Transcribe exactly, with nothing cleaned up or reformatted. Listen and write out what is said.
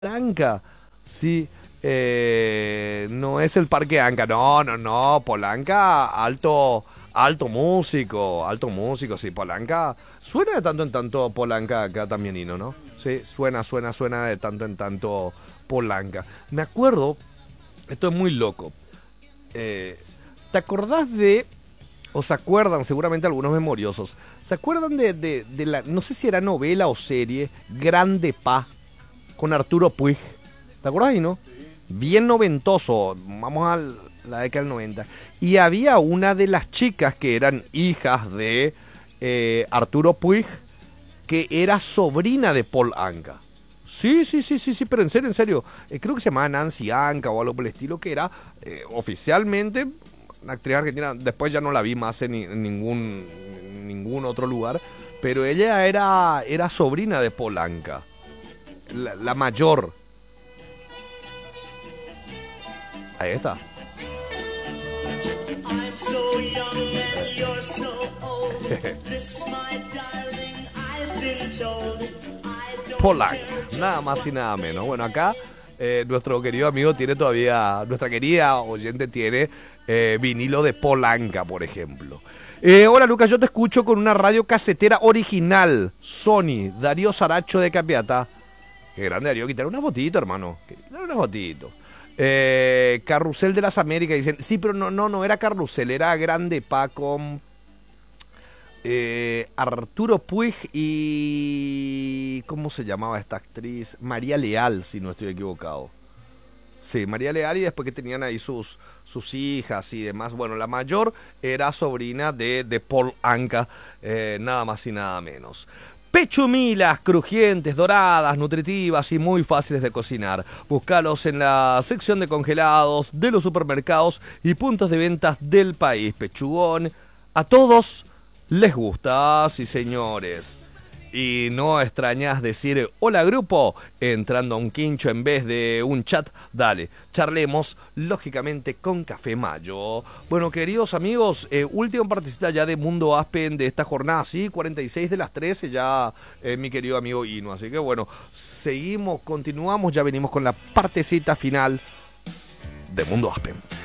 Polanca, sí, eh, no es el Parque Anca, no, no, no, Polanca, alto, alto músico, alto músico, sí, Polanca, suena de tanto en tanto Polanca acá también, Hino, ¿no? Sí, suena, suena, suena de tanto en tanto Polanca. Me acuerdo, esto es muy loco, eh, ¿te acordás de, o se acuerdan, seguramente algunos memoriosos, se acuerdan de, de, de la, no sé si era novela o serie, Grande Pa, con Arturo Puig? ¿Te acuerdas ahí, no? Bien noventoso, vamos a la década del noventa. Y había una de las chicas que eran hijas de eh, Arturo Puig, que era sobrina de Paul Anka. Sí, sí, sí, sí, sí, pero en serio, en serio. Eh, creo que se llamaba Nancy Anka o algo por el estilo, que era eh, oficialmente una actriz argentina. Después ya no la vi más en, ni- en ningún, en ningún otro lugar. Pero ella era, era sobrina de Paul Anka, la, la mayor. Ahí está. I'm so young and you're so old. This, my darling, I've been told. I don't Polanca, care nada just más y what nada they menos. Bueno, acá eh, nuestro querido amigo tiene todavía, nuestra querida oyente tiene eh, vinilo de Polanca, por ejemplo. Eh, hola Lucas, yo te escucho con una radio casetera original, Sony, Darío Saracho de Capiatá. Qué grande Darío, quitar una fotito, hermano. Quitar una fotito. Eh, Carrusel de las Américas, dicen. Sí, pero no, no, no era Carrusel, era Grande Pa con eh, Arturo Puig y... ¿Cómo se llamaba esta actriz? María Leal, si no estoy equivocado. Sí, María Leal, y después que tenían ahí sus, sus hijas y demás. Bueno, la mayor era sobrina de, de Paul Anka, eh, nada más y nada menos. Pechumilas, crujientes, doradas, nutritivas y muy fáciles de cocinar. Búscalos en la sección de congelados de los supermercados y puntos de ventas del país. Pechugón, a todos les gusta, sí señores. Y no extrañas decir hola grupo entrando a un quincho en vez de un chat. Dale, charlemos lógicamente con Café Mayo. Bueno, queridos amigos, eh, última partecita ya de Mundo Aspen de esta jornada, sí, cuarenta y seis de las trece ya, eh, mi querido amigo Hino. Así que bueno, seguimos, continuamos, ya venimos con la partecita final de Mundo Aspen.